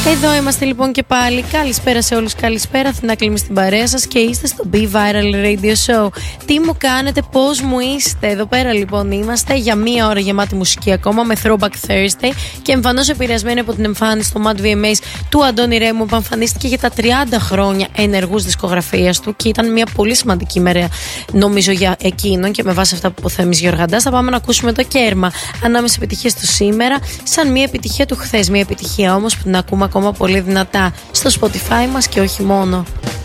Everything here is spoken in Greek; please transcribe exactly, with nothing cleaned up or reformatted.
Εδώ είμαστε λοιπόν και πάλι. Καλησπέρα σε όλους, καλησπέρα. Αθηνά Κλίμη στην παρέα σας και είστε στο Be Viral Radio Show. Τι μου κάνετε, πώς μου είστε? Εδώ πέρα λοιπόν είμαστε για μία ώρα γεμάτη μουσική ακόμα με Throwback Thursday και εμφανώς επηρεασμένη από την εμφάνιση στο Mad βι εμ έις του Αντώνη Ρέμου που εμφανίστηκε για τα τριάντα χρόνια ενεργούς δισκογραφίας του και ήταν μια πολύ σημαντική μέρα νομίζω για εκείνον και με βάση αυτά που υποθέμεις Γιωργαντάς θα πάμε να ακούσουμε το κέρμα ανάμεσα επιτυχίες του σήμερα σαν μια επιτυχία του χθες, μια επιτυχία όμως που την ακούμε ακόμα πολύ δυνατά στο Spotify μας και όχι μόνο.